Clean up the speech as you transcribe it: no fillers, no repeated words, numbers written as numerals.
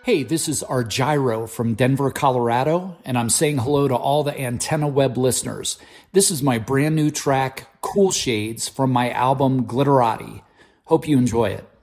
Hey, this is Argyro from Denver, Colorado, and I'm saying hello to all the Antenna Web listeners. This is my brand new track, Cool Shades, from my album Glitterati. Hope you enjoy it.